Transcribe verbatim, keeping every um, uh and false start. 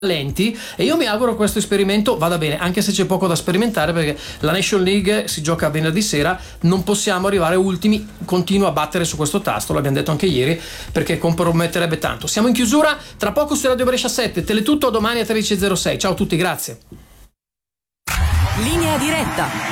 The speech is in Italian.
lenti, e io mi auguro che questo esperimento vada bene, anche se c'è poco da sperimentare, perché la Nation League si gioca venerdì sera, non possiamo arrivare ultimi, continua a battere su questo tasto, l'abbiamo detto anche ieri, perché comprometterebbe tanto. Siamo in chiusura, tra poco su Radio Brescia sette, Teletutto, domani a tredici e zero sei. Ciao a tutti, grazie. Linea diretta.